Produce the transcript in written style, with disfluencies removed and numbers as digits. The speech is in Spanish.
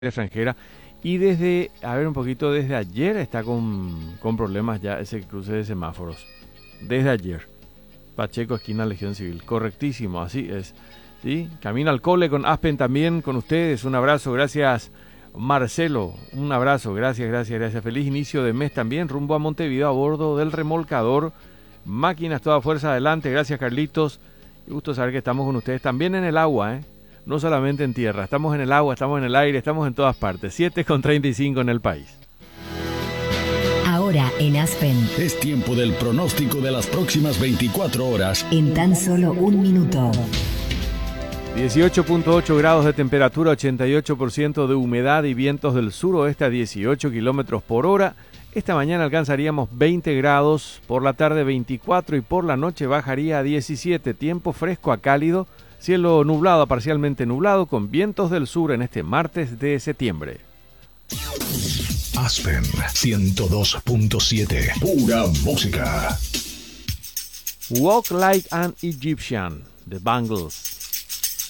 extranjera. Y desde, a ver un poquito, desde ayer está con problemas ya ese cruce de semáforos. Desde ayer. Pacheco, esquina Legión Civil. Correctísimo, así es. ¿Sí? Camino al cole con Aspen también, con ustedes. Un abrazo, gracias Marcelo. Un abrazo, gracias. Feliz inicio de mes también, rumbo a Montevideo a bordo del remolcador. Máquinas toda fuerza adelante, gracias Carlitos. Y gusto saber que estamos con ustedes también en el agua, no solamente en tierra. Estamos en el agua, estamos en el aire, estamos en todas partes. 7:35 en el país. Ahora en Aspen. Es tiempo del pronóstico de las próximas 24 horas. En tan solo un minuto. 18.8 grados de temperatura, 88% de humedad y vientos del suroeste a 18 kilómetros por hora. Esta mañana alcanzaríamos 20 grados, por la tarde 24 y por la noche bajaría a 17. Tiempo fresco a cálido, cielo nublado a parcialmente nublado con vientos del sur en este martes de septiembre. Aspen 102.7. Pura música. Walk Like an Egyptian, The Bangles.